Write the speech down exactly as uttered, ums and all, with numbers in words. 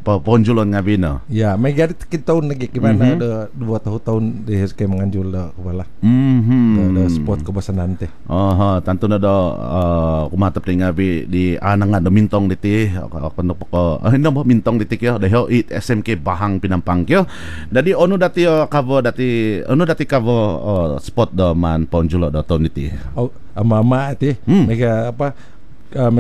ponjulon nga bino. Ya, may garit kita lagi gimana Mhm. ada dua tahun tahun di kay manganjul da kepala. Mhm. Da, da spot ko basa nante. Aha, tanto na do uh, kumatap ni nga bi di anang nga do mintong diti ako no ko ah, hindi mo mintong diti kyo dayo it S M K bahang pinampang kyo. Dadi ono dati uh, kavo dati ono dati kavo uh, spot do man ponjulo do to niti. Oh, mama ati. Hmm. May ka apa uh,